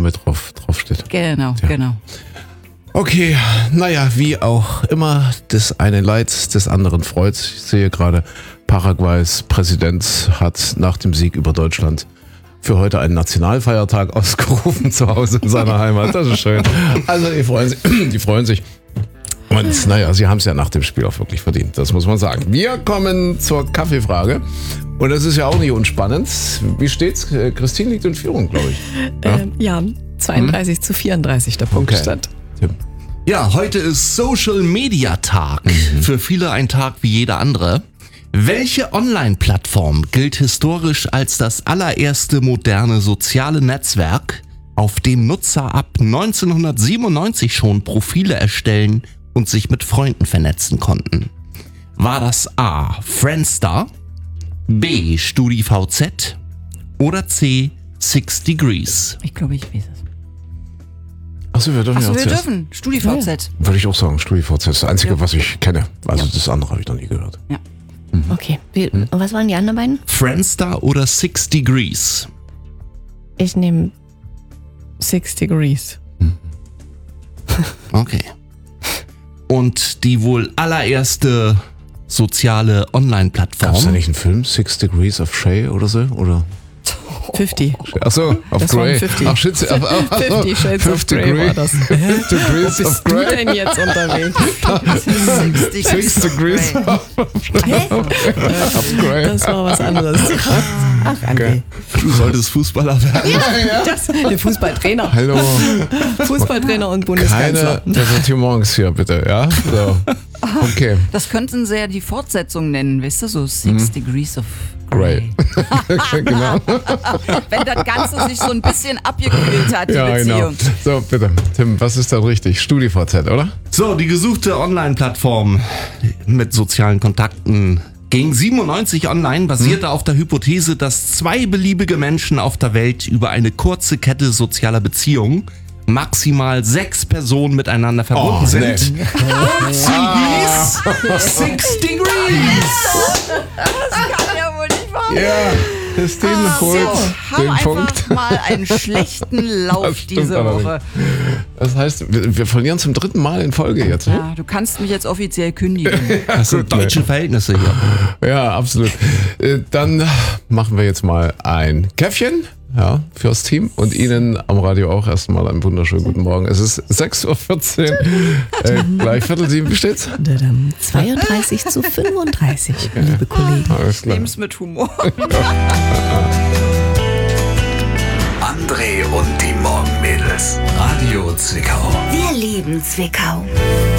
Name drauf steht. Genau, genau. Okay, naja, wie auch immer, des einen Leid, des anderen freut. Ich sehe gerade, Paraguays Präsident hat nach dem Sieg über Deutschland für heute einen Nationalfeiertag ausgerufen zu Hause in seiner Heimat. Das ist schön. Also die freuen sich. Und naja, sie haben es ja nach dem Spiel auch wirklich verdient, das muss man sagen. Wir kommen zur Kaffeefrage. Und das ist ja auch nicht unspannend. Wie steht's? Christine liegt in Führung, glaube ich. Ja, 32-34 der Punktstand. Tim. Ja, heute ist Social Media Tag. Für viele ein Tag wie jeder andere. Welche Online-Plattform gilt historisch als das allererste moderne soziale Netzwerk, auf dem Nutzer ab 1997 schon Profile erstellen und sich mit Freunden vernetzen konnten? War das A. Friendster, B. StudiVZ oder C. 6 Degrees? Ich glaube, ich weiß es. Achso, wir dürfen Achso, ja wir zuerst. dürfen. StudiVZ. Würde ich auch sagen, StudiVZ ist das Einzige, was ich kenne. Also das andere habe ich noch nie gehört. Ja. Okay, und was waren die anderen beiden? Friendster oder 6 Degrees? Ich nehme 6 Degrees. Okay. Und die wohl allererste soziale Online-Plattform. Gab es da nicht einen Film, 6 Degrees of Shea oder so? Oder? 50. Achso, of Das waren Grey. 50. Ach shit, 50 Shades of Grey war das. 50 Degrees Wo bist of du Grey. denn jetzt unterwegs? 6 Degrees of Grey. Das war was anderes. Ach, André. Du solltest Fußballer werden. Der Fußballtrainer. Hallo, Fußballtrainer und Bundeskanzler. keine Ressentiments hier bitte, ja? So. Okay, Das könnten sie ja die Fortsetzung nennen, weißt du, so 6 Degrees of Grey. Grey. Genau. Wenn das Ganze sich so ein bisschen abgekühlt hat, die Ja, genau. Beziehung. So, bitte, Tim, was ist da richtig? StudiVZ, oder? So, die gesuchte Online-Plattform mit sozialen Kontakten ging 97 online, basierte auf der Hypothese, dass zwei beliebige Menschen auf der Welt über eine kurze Kette sozialer Beziehungen maximal 6 Personen miteinander verbunden sind. nee. Und sie hieß 6 Degrees. Das kann ja wohl nicht wahr sein. Ja, Christine holt Haben den einfach Punkt. mal einen schlechten Lauf Das stimmt diese allerdings. Woche. Das heißt, wir verlieren zum 3. Mal in Folge jetzt. Ja, du kannst mich jetzt offiziell kündigen. Das sind deutsche Verhältnisse hier. Ja, absolut. Dann machen wir jetzt mal ein Käffchen, ja, fürs Team und Ihnen am Radio auch erstmal einen wunderschönen guten Morgen. Es ist 6.14 Uhr, gleich 6:45, wie steht's? 32-35, liebe Kollegen. Alles klar. Nehm's mit Humor. André und die Morgenmädels. Radio Zwickau. Wir lieben Zwickau.